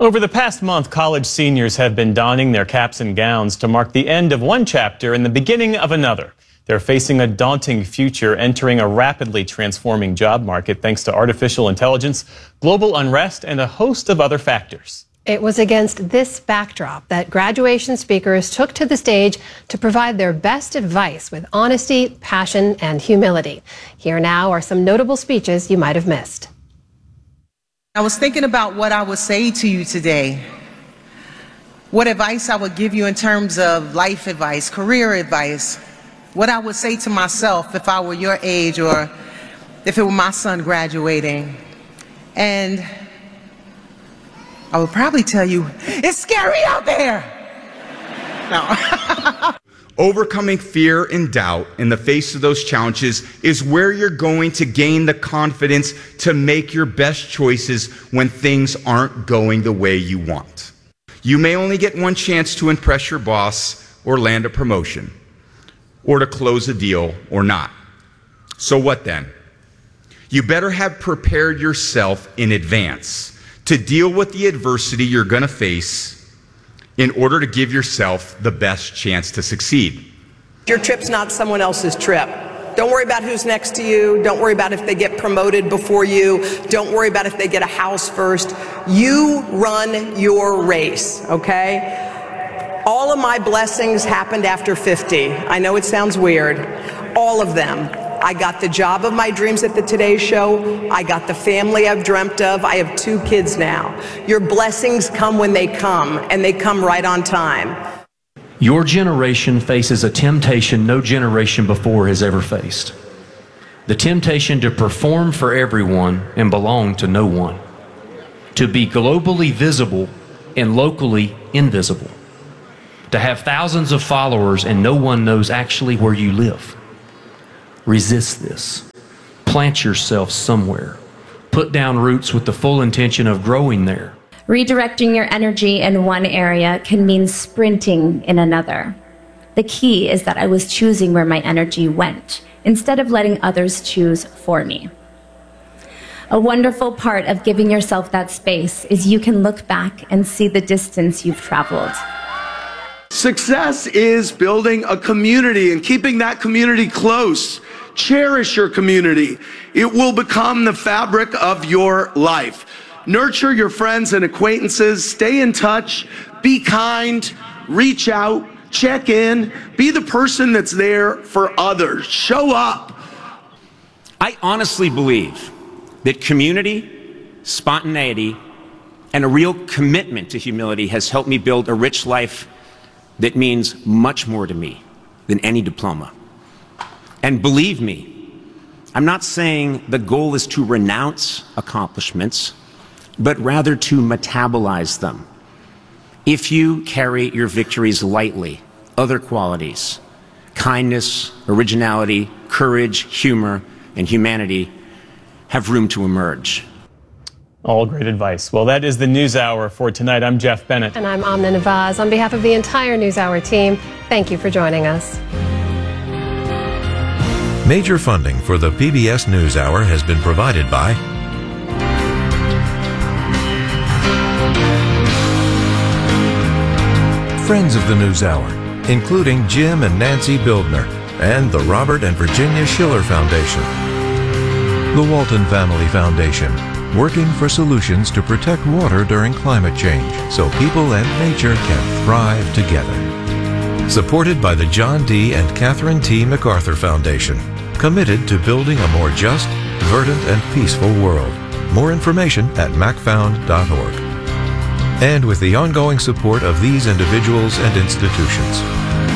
Over the past month, college seniors have been donning their caps and gowns to mark the end of one chapter and the beginning of another. They're facing a daunting future, entering a rapidly transforming job market thanks to artificial intelligence, global unrest, and a host of other factors. It was against this backdrop that graduation speakers took to the stage to provide their best advice with honesty, passion, and humility. Here now are some notable speeches you might have missed. I was thinking about what I would say to you today, what advice I would give you in terms of life advice, career advice, what I would say to myself if I were your age or if it were my son graduating. And I would probably tell you, it's scary out there. No. Overcoming fear and doubt in the face of those challenges is where you're going to gain the confidence to make your best choices when things aren't going the way you want. You may only get one chance to impress your boss or land a promotion, or to close a deal or not. So what then? You better have prepared yourself in advance to deal with the adversity you're going to face in order to give yourself the best chance to succeed. Your trip's not someone else's trip. Don't worry about who's next to you. Don't worry about if they get promoted before you. Don't worry about if they get a house first. You run your race, okay? All of my blessings happened after 50. I know it sounds weird. All of them. I got the job of my dreams at the Today Show. I got the family I've dreamt of. I have 2 kids now. Your blessings come when they come, and they come right on time. Your generation faces a temptation no generation before has ever faced. The temptation to perform for everyone and belong to no one. To be globally visible and locally invisible. To have thousands of followers and no one knows actually where you live. Resist this. Plant yourself somewhere. Put down roots with the full intention of growing there. Redirecting your energy in one area can mean sprinting in another. The key is that I was choosing where my energy went, instead of letting others choose for me. A wonderful part of giving yourself that space is you can look back and see the distance you've traveled. Success is building a community and keeping that community close. Cherish your community. It will become the fabric of your life. Nurture your friends and acquaintances. Stay in touch. Be kind. Reach out. Check in. Be the person that's there for others. Show up. I honestly believe that community, spontaneity, and a real commitment to humility has helped me build a rich life that means much more to me than any diploma. And believe me, I'm not saying the goal is to renounce accomplishments, but rather to metabolize them. If you carry your victories lightly, other qualities, kindness, originality, courage, humor, and humanity have room to emerge. All great advice. Well, that is the NewsHour for tonight. I'm Jeff Bennett. And I'm Amna Nawaz. On behalf of the entire NewsHour team, thank you for joining us. Major funding for the PBS NewsHour has been provided by friends of the NewsHour, including Jim and Nancy Bildner, and the Robert and Virginia Schiller Foundation, the Walton Family Foundation, working for solutions to protect water during climate change so people and nature can thrive together. Supported by the John D. and Catherine T. MacArthur Foundation, committed to building a more just, verdant, and peaceful world. More information at macfound.org. And with the ongoing support of these individuals and institutions.